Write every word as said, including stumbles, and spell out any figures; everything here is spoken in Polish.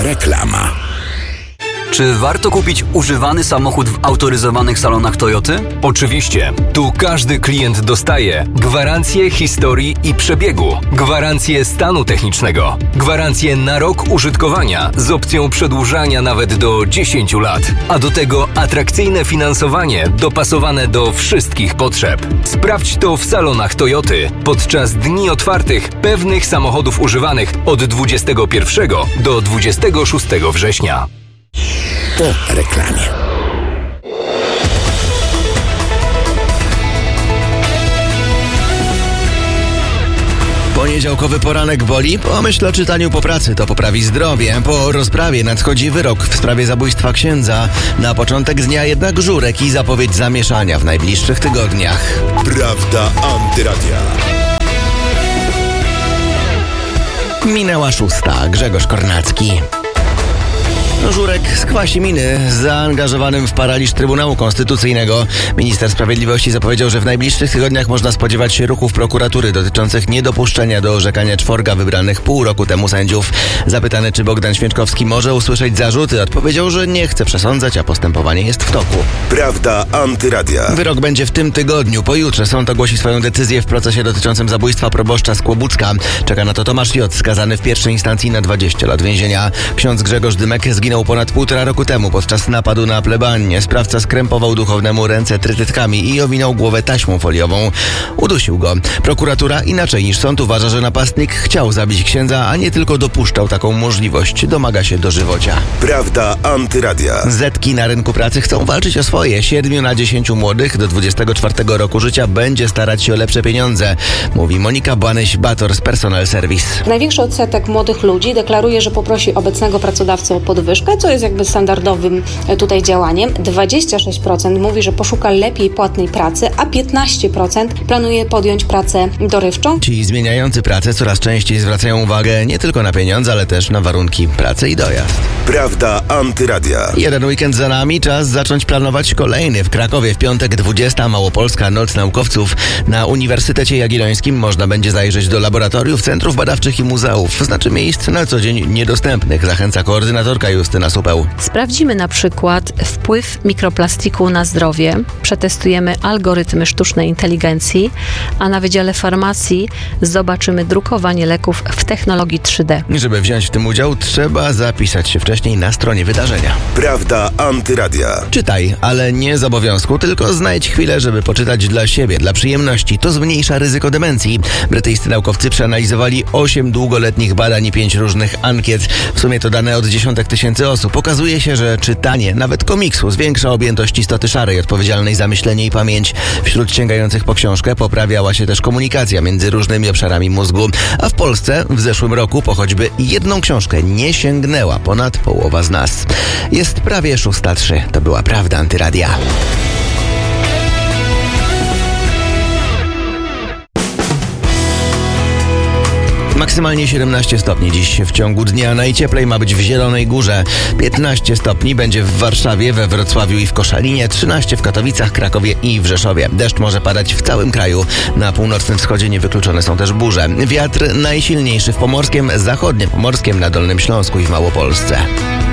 Reklama. Czy warto kupić używany samochód w autoryzowanych salonach Toyoty? Oczywiście. Tu każdy klient dostaje gwarancję historii i przebiegu, gwarancję stanu technicznego, gwarancję na rok użytkowania z opcją przedłużania nawet do dziesięciu lat, a do tego atrakcyjne finansowanie dopasowane do wszystkich potrzeb. Sprawdź to w salonach Toyoty podczas dni otwartych pewnych samochodów używanych od dwudziestego pierwszego do dwudziestego szóstego września. Po reklamie. Poniedziałkowy poranek boli? Pomyśl o czytaniu po pracy, to poprawi zdrowie. Po rozprawie nadchodzi wyrok w sprawie zabójstwa księdza. Na początek dnia jednak żurek i zapowiedź zamieszania w najbliższych tygodniach. Prawda Antyradia. Minęła szósta. Grzegorz Kornacki. Żurek skwasi miny z zaangażowanym w paraliż Trybunału Konstytucyjnego. Minister Sprawiedliwości zapowiedział, że w najbliższych tygodniach można spodziewać się ruchów prokuratury dotyczących niedopuszczenia do orzekania czworga wybranych pół roku temu sędziów. Zapytany, czy Bogdan Święczkowski może usłyszeć zarzuty, odpowiedział, że nie chce przesądzać, a postępowanie jest w toku. Prawda Antyradia. Wyrok będzie w tym tygodniu. Pojutrze sąd ogłosi swoją decyzję w procesie dotyczącym zabójstwa proboszcza z Kłobucka. Czeka na to Tomasz J., skazany w pierwszej instancji na dwadzieścia lat więzienia. Ksiądz Grzegorz Dymek zginął ponad półtora roku temu podczas napadu na plebanię. Sprawca skrępował duchownemu ręce trytytkami i owinął głowę taśmą foliową. Udusił go. Prokuratura inaczej niż sąd uważa, że napastnik chciał zabić księdza, a nie tylko dopuszczał taką możliwość. Domaga się dożywocia. Prawda Antyradia. Zetki na rynku pracy chcą walczyć o swoje. Siedmiu na dziesięciu młodych do dwudziestego czwartego roku życia będzie starać się o lepsze pieniądze, mówi Monika Banyś-Bator z Personal Service. Największy odsetek młodych ludzi deklaruje, że poprosi obecnego pracodawcę o podwyżkę, co jest jakby standardowym tutaj działaniem. dwadzieścia sześć procent mówi, że poszuka lepiej płatnej pracy, a piętnaście procent planuje podjąć pracę dorywczą. Ci zmieniający pracę coraz częściej zwracają uwagę nie tylko na pieniądze, ale też na warunki pracy i dojazd. Prawda Antyradia. Jeden weekend za nami, czas zacząć planować kolejny. W Krakowie w piątek dwudziesta Małopolska Noc Naukowców. Na Uniwersytecie Jagiellońskim można będzie zajrzeć do laboratoriów, centrów badawczych i muzeów. Znaczy miejsc na co dzień niedostępnych, zachęca koordynatorka Justyna Supeł. Sprawdzimy na przykład wpływ mikroplastiku na zdrowie, przetestujemy algorytmy sztucznej inteligencji, a na Wydziale Farmacji zobaczymy drukowanie leków w technologii trzy D. Żeby wziąć w tym udział, trzeba zapisać się wcześniej na stronie wydarzenia. Prawda Antyradia. Czytaj, ale nie z obowiązku, tylko znajdź chwilę, żeby poczytać dla siebie, dla przyjemności. To zmniejsza ryzyko demencji. Brytyjscy naukowcy przeanalizowali osiem długoletnich badań i pięć różnych ankiet. W sumie to dane od dziesiątek tysięcy osób. Okazuje się, że czytanie, nawet komiksu, zwiększa objętość istoty szarej odpowiedzialnej za myślenie i pamięć. Wśród sięgających po książkę poprawiała się też komunikacja między różnymi obszarami mózgu. A w Polsce w zeszłym roku po choćby jedną książkę nie sięgnęła ponad połowa z nas. Jest prawie szósta trzy. To była Prawda Antyradia. Maksymalnie siedemnaście stopni dziś w ciągu dnia. Najcieplej ma być w Zielonej Górze. piętnaście stopni będzie w Warszawie, we Wrocławiu i w Koszalinie. trzynaście w Katowicach, Krakowie i w Rzeszowie. Deszcz może padać w całym kraju. Na północnym wschodzie niewykluczone są też burze. Wiatr najsilniejszy w Pomorskiem, zachodnim Pomorskiem, na Dolnym Śląsku i w Małopolsce.